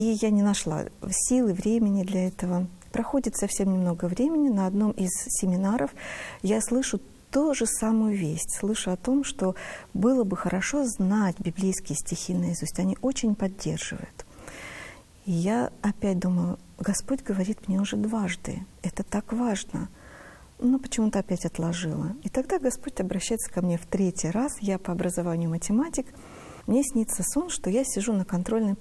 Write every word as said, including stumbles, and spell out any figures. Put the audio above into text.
И я не нашла силы, времени для этого. Проходит совсем немного времени. На одном из семинаров я слышу ту же самую весть. Слышу о том, что было бы хорошо знать библейские стихи наизусть. Они очень поддерживают. И я опять думаю, Господь говорит мне уже дважды. Это так важно. Но почему-то опять отложила. И тогда Господь обращается ко мне в третий раз. Я по образованию математик. Мне снится сон, что я сижу на контрольной